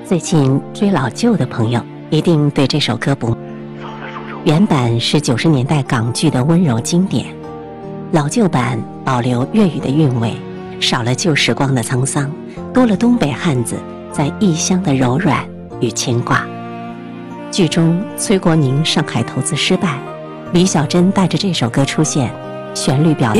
最近追老旧的朋友一定对这首歌不。原版是90年代港剧的温柔经典，老旧版保留粤语的韵味，少了旧时光的沧桑，多了东北汉子在异乡的柔软与牵挂。剧中崔国宁上海投资失败，李小珍带着这首歌出现，旋律表达